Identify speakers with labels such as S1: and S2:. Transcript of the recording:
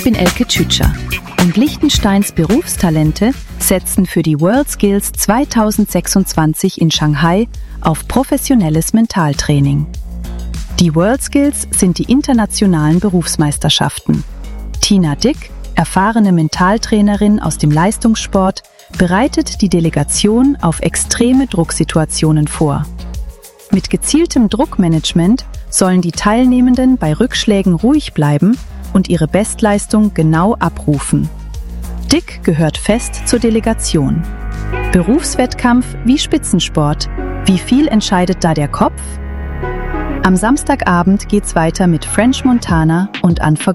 S1: Ich bin Elke Tschütscher und Liechtensteins Berufstalente setzen für die WorldSkills 2026 in Shanghai auf professionelles Mentaltraining. Die WorldSkills sind die internationalen Berufsmeisterschaften. Tina Dick, erfahrene Mentaltrainerin aus dem Leistungssport, bereitet die Delegation auf extreme Drucksituationen vor. Mit gezieltem Druckmanagement sollen die Teilnehmenden bei Rückschlägen ruhig bleiben und ihre Bestleistung genau abrufen. Dick gehört fest zur Delegation. Berufswettkampf wie Spitzensport. Wie viel entscheidet da der Kopf? Am Samstagabend geht's weiter mit French Montana und Unforgettable.